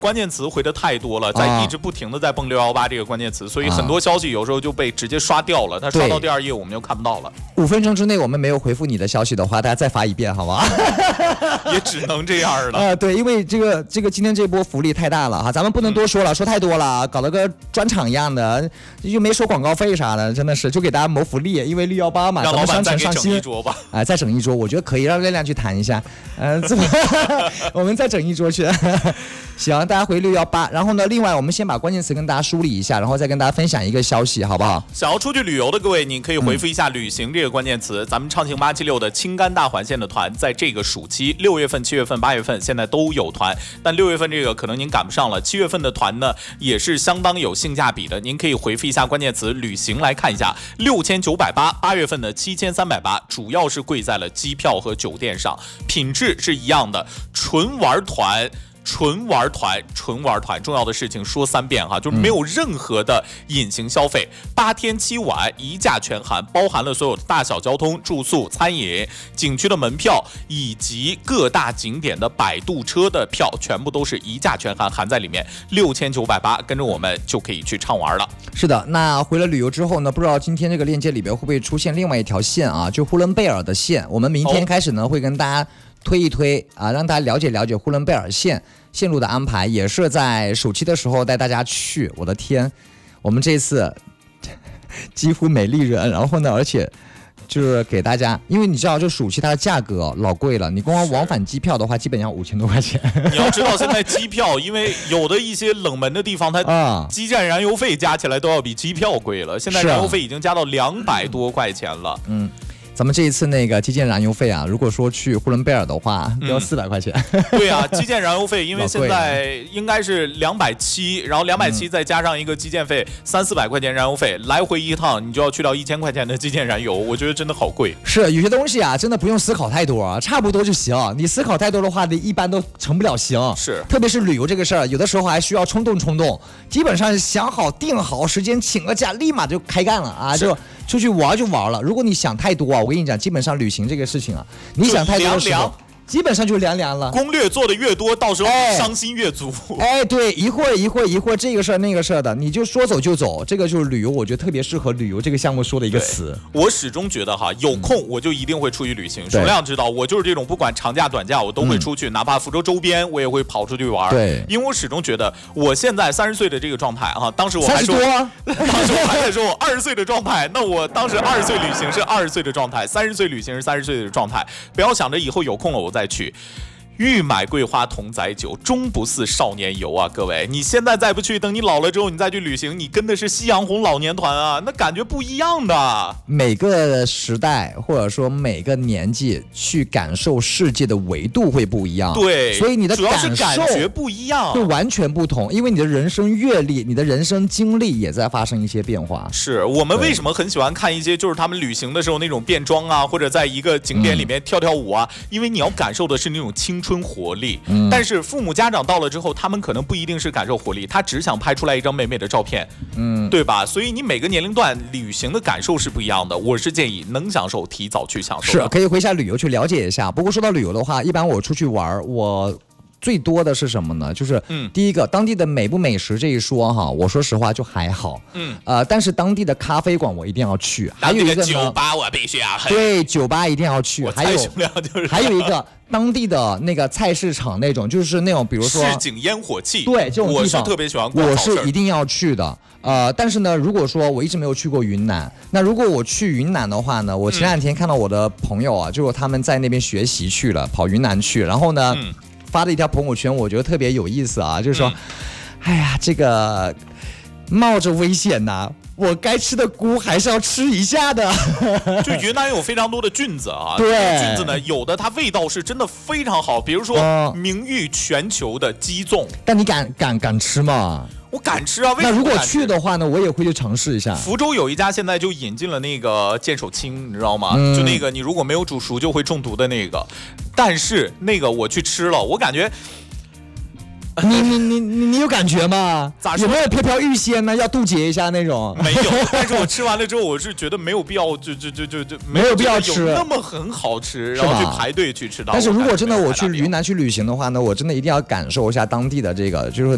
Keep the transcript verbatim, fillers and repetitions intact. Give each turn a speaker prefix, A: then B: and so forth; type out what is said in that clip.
A: 关键词回的太多了，在一直不停的在蹦六一八这个关键词，所以很多消息有时候就被直接刷掉了，它刷到第二页我们就看不到了。
B: 五分钟之内我们没有回复你的消息的话，大家再发一遍好吗？
A: 也只能这样了。
B: 呃，对，因为这个这个今天这波福利太大了哈，咱们不能多说了，嗯、说太多了，搞得个专场一样的，又没收广告费啥的，真的是就给大家谋福利，因为六一八嘛，
A: 让老板再给整
B: 一
A: 桌吧。
B: 哎、呃，再整一桌，我觉得可以让亮亮去谈一下，呃，我们再整一桌去。行，大家回六一八。然后呢，另外我们先把关键词跟大家梳理一下，然后再跟大家分享一个消息，好不好？
A: 想要出去旅游的各位，你可以回复一下旅行这个关键词。嗯、咱们畅行八七六的青甘大环线的团，在这个暑期六月份、七月份、八月份现在都有团，但六月份这个可能您赶不上了。七月份的团呢，也是相当有性价比的，您可以回复一下关键词旅行来看一下，六千九百八，八月份的七千三百八，主要是贵在了机票和酒店上，品质是一样的，纯玩团。纯玩团，纯玩团，重要的事情说三遍哈，就是没有任何的隐形消费，八天七晚一价全含，包含了所有大小交通、住宿、餐饮、景区的门票以及各大景点的摆渡车的票，全部都是一价全含，含在里面，六千九百八，跟着我们就可以去畅玩了。
B: 是的，那回了旅游之后呢，不知道今天这个链接里边会不会出现另外一条线啊，就呼伦贝尔的线，我们明天开始呢、哦、会跟大家推一推啊，让大家了解了解呼伦贝尔线线路的安排，也是在暑期的时候带大家去。我的天，我们这次几乎没利润，然后呢，而且就是给大家，因为你知道，就暑期它的价格老贵了，你光往返机票的话，基本上五千多块钱。
A: 你要知道，现在机票，因为有的一些冷门的地方，它基站燃油费加起来都要比机票贵了。现在燃油费已经加到两百多块钱了。嗯。
B: 咱们这一次那个基建燃油费啊，如果说去呼伦贝尔的话，都要四百块钱。
A: 嗯、对啊，基建燃油费，因为现在应该是两百七，然后两百七再加上一个基建费，三四百块钱燃油费，来回一趟你就要去掉一千块钱的基建燃油，我觉得真的好贵。
B: 是有些东西啊，真的不用思考太多啊，差不多就行。你思考太多的话，你一般都成不了形。
A: 是，
B: 特别是旅游这个事儿，有的时候还需要冲动冲动，基本上想好定好时间，请个假，立马就开干了啊，就出去玩就玩了。如果你想太多啊，我跟你讲，基本上旅行这个事情啊，你想太多的时候，基本上就凉凉了。
A: 攻略做的越多，到时候伤心越足。
B: 哎，对，一会儿一会儿一会儿这个事儿那个事儿的，你就说走就走。这个就是旅游，我觉得特别适合旅游这个项目说的一个词。
A: 我始终觉得哈，有空我就一定会出去旅行。首亮知道，我就是这种不管长假短假我都会出去，嗯、哪怕福州周边我也会跑出去玩。
B: 对，
A: 因为我始终觉得，我现在三十岁的这个状态啊，当时我还说，当时我还在说我二十岁的状态，那我当时二十岁旅行是二十岁的状态，三十岁旅行是三十岁的状态。不要想着以后有空了我再去。欲买桂花同载酒，终不似少年游啊！各位，你现在再不去，等你老了之后你再去旅行，你跟的是夕阳红老年团啊，那感觉不一样的。
B: 每个时代或者说每个年纪去感受世界的维度会不一样，
A: 对，
B: 所以你的
A: 主要是感觉不一样，
B: 会完全不同，因为你的人生阅历、你的人生经历也在发生一些变化。
A: 是我们为什么很喜欢看一些就是他们旅行的时候那种变装啊，或者在一个景点里面跳跳舞啊，嗯、因为你要感受的是那种青春活力，嗯、但是父母家长到了之后，他们可能不一定是感受活力，他只想拍出来一张美美的照片，嗯，对吧？所以你每个年龄段旅行的感受是不一样的。我是建议能享受提早去享受，
B: 是可以回下旅游去了解一下。不过说到旅游的话，一般我出去玩，我最多的是什么呢？就是，嗯，第一个当地的美不美食这一说哈，我说实话就还好，嗯，呃，但是当地的咖啡馆我一定要去，还有一个
A: 酒吧我必须要，
B: 对，酒吧一定要去，还有还有一个。当地的那个菜市场那种，就是那种比如说
A: 市井烟火气，
B: 对这种地方，
A: 我是特别喜欢逛，
B: 我是一定要去的。呃，但是呢，如果说我一直没有去过云南，那如果我去云南的话呢，我前两天看到我的朋友啊，嗯、就是他们在那边学习去了，跑云南去，然后呢，嗯、发了一条朋友圈，我觉得特别有意思啊，就是说，嗯、哎呀，这个冒着危险呐、啊。我该吃的菇还是要吃一下的。
A: 就云南有非常多的菌子啊，
B: 对，
A: 菌子呢，有的它味道是真的非常好，比如说、呃、名誉全球的鸡枞。
B: 但你敢敢敢吃吗？
A: 我敢吃啊！为什么
B: 那如果去的话呢，我也会去尝试一下。
A: 福州有一家现在就引进了那个剑手青，你知道吗？嗯、就那个你如果没有煮熟就会中毒的那个，但是那个我去吃了，我感觉。
B: 你你你你你有感觉吗？
A: 咋说？
B: 有没有飘飘欲仙呢？要渡劫一下那种？
A: 没有，但是我吃完了之后，我是觉得没有必要，就就就就就
B: 没有必要吃，
A: 有那么很好吃，然后去排队去吃到。
B: 但是如果真的我去云南去旅行的话呢，我真的一定要感受一下当地的这个，就是。